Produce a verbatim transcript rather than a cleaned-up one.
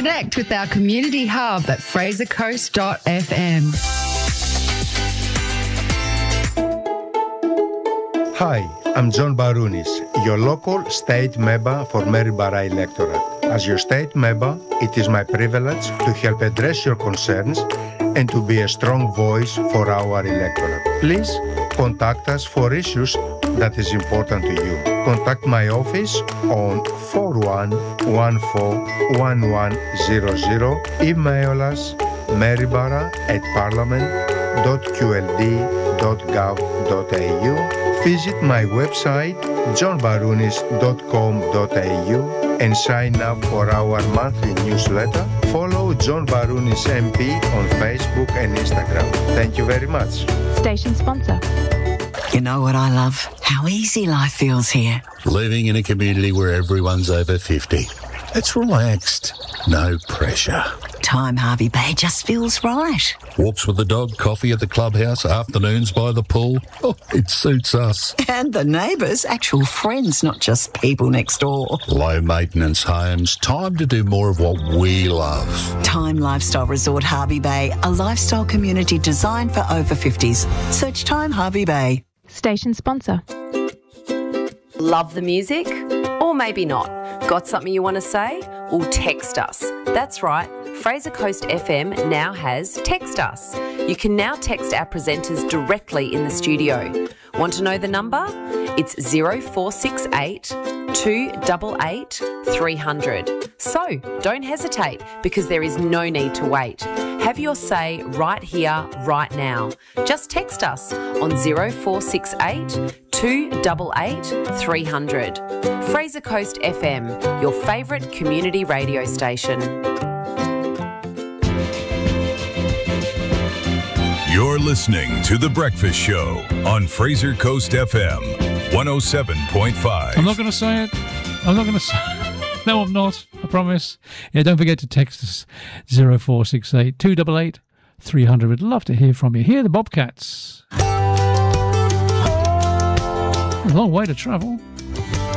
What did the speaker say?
Connect with our community hub at fraser coast dot f m. Hi, I'm John Barounis, your local state member for Maryborough electorate. As your state member, it is my privilege to help address your concerns and to be a strong voice for our electorate. Please contact us for issues that is important to you. Contact my office on four one one four one one zero zero. Email us maryborough at parliament dot q l d dot gov dot a u. Visit my website john barounis dot com dot a u and sign up for our monthly newsletter. Follow John Barounis M P on Facebook and Instagram. Thank you very much. Station sponsor. You know what I love? How easy life feels here. Living in a community where everyone's over fifty. It's relaxed. No pressure. Time Harvey Bay just feels right. Walks with the dog, coffee at the clubhouse, afternoons by the pool. Oh, it suits us. And the neighbours, actual friends, not just people next door. Low maintenance homes. Time to do more of what we love. Time Lifestyle Resort Harvey Bay, a lifestyle community designed for over fifties. Search Time Harvey Bay. Station sponsor. Love the music? Or maybe not. Got something you want to say? Well, text us. That's right. Fraser Coast F M now has Text Us. You can now text our presenters directly in the studio. Want to know the number? It's zero four six eight two eight eight three hundred. So don't hesitate, because there is no need to wait. Have your say right here, right now. Just text us on zero four six eight two eight eight three hundred. Fraser Coast F M, your favourite community radio station. You're listening to The Breakfast Show on Fraser Coast F M, one oh seven point five. I'm not going to say it. I'm not going to say it. No, I'm not. I promise. Yeah, don't forget to text us zero four six eight two eight eight three hundred. We'd love to hear from you. Here are the Bobcats. A long way to travel.